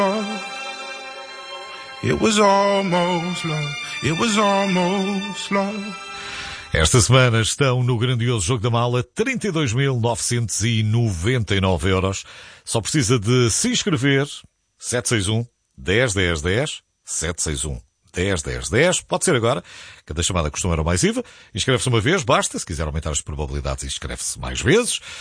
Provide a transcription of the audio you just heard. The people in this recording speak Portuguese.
It was almost love. It was almost love. Esta semana estão no grandioso Jogo da Mala 32.999 euros. Só precisa de se inscrever. 761 10 10 10. 761 10 10 10. Pode ser agora. Cada chamada costuma era mais IVA. Inscreve-se uma vez, basta. Se quiser aumentar as probabilidades, inscreve-se mais vezes.